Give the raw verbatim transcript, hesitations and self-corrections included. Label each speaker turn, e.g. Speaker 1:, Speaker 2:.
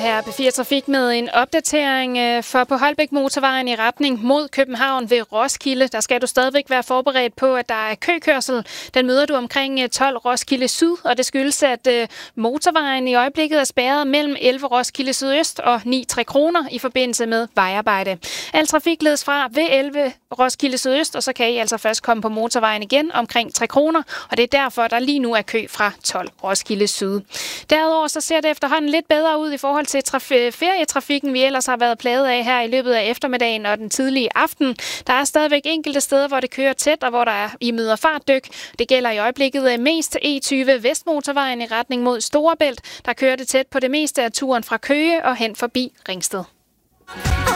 Speaker 1: her P fire Trafik med en opdatering for på Holbæk Motorvejen i retning mod København ved Roskilde. Der skal du stadigvæk være forberedt på, at der er køkørsel. Den møder du omkring tolv Roskilde Syd, og det skyldes, at motorvejen i øjeblikket er spærret mellem elleve Roskilde Sydøst og ni Tre Kroner i forbindelse med vejarbejde. Al trafik ledes fra ved elleve Roskilde Sydøst, og så kan I altså først komme på motorvejen igen omkring Tre Kroner, og det er derfor, der lige nu er kø fra tolv Roskilde Syd. Derudover så ser det efterhånden lidt bedre ud i forhold til traf- ferietrafikken, vi ellers har været plaget af her i løbet af eftermiddagen og den tidlige aften. Der er stadigvæk enkelte steder, hvor det kører tæt, og hvor der er i møder fartdyk. Det gælder i øjeblikket mest E tyve Vestmotorvejen i retning mod Storebælt. Der kører det tæt på det meste af turen fra Køge og hen forbi Ringsted.